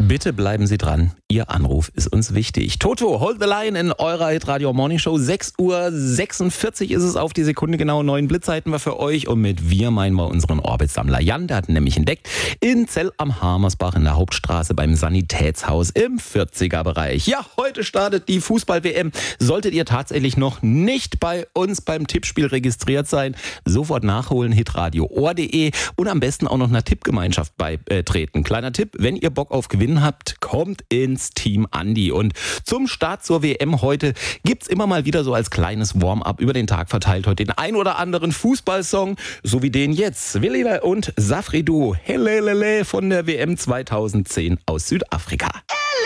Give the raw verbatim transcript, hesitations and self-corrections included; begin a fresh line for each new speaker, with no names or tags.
Bitte bleiben Sie dran. Ihr Anruf ist uns wichtig. Toto, hold the line in eurer Hitradio Morning Show. sechs Uhr sechsundvierzig ist es auf die Sekunde genau. Neuen Blitzzeiten wir für euch. Und mit wir meinen wir unseren Orbitsammler Jan. Der hat ihn nämlich entdeckt in Zell am Hamersbach in der Hauptstraße beim Sanitätshaus im vierziger Bereich. Ja, heute startet die Fußball-W M. Solltet ihr tatsächlich noch nicht bei uns beim Tippspiel registriert sein, sofort nachholen, hitradio ohr punkt de und am besten auch noch einer Tippgemeinschaft beitreten. Kleiner Tipp, wenn ihr Bock auf Gewinnen habt, kommt ins Team Andi. Und zum Start zur W M heute gibt's immer mal wieder so als kleines Warm-up über den Tag verteilt heute den ein oder anderen Fußballsong, so wie den jetzt. Willi und Safri Duo, Helelele von der W M zweitausendzehn aus Südafrika.